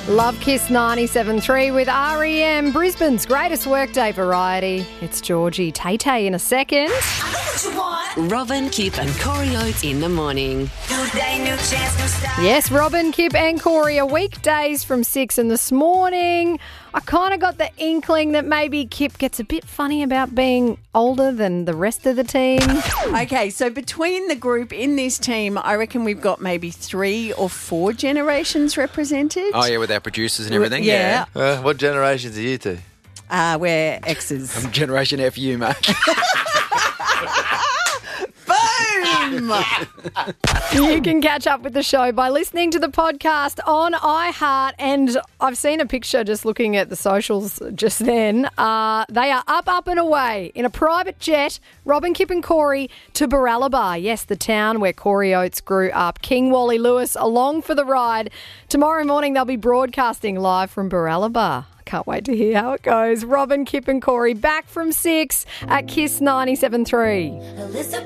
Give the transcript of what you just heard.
Love Kiss 97.3 with REM, Brisbane's greatest workday variety. It's Georgie Tay in a second. Robin, Kip and Corey Oates in the morning. Yes, Robin, Kip and Corey are weekdays from 6, and this morning I kind of got the inkling that maybe Kip gets a bit funny about being older than the rest of the team. Okay, so between the group in this team, I reckon we've got maybe 3 or 4 generations represented. Oh, yeah, with our producers and everything? Yeah. What generations are you two? We're X's. I'm Generation FU, mate. Boom! You can catch up with the show by listening to the podcast on iHeart. And I've seen a picture just looking at the socials just then. They are up and away in a private jet, Robin, Kip and Corey, to Baralaba. Yes, the town where Corey Oates grew up. King Wally Lewis along for the ride. Tomorrow morning they'll be broadcasting live from Baralaba. Can't wait to hear how it goes. Robin, Kip and Corey back from 6 at Kiss 97.3.